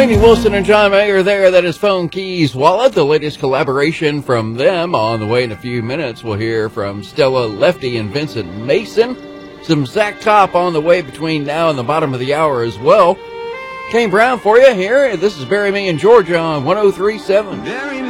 Lainey Wilson and John Mayer there. That is Phone Keys Wallet, the latest collaboration from them. On the way in a few minutes, we'll hear from Stella Lefty and Vincent Mason. Some Zach Top on the way between now and the bottom of the hour as well. Kane Brown for you here. This is Bury Me in Georgia on 103.7.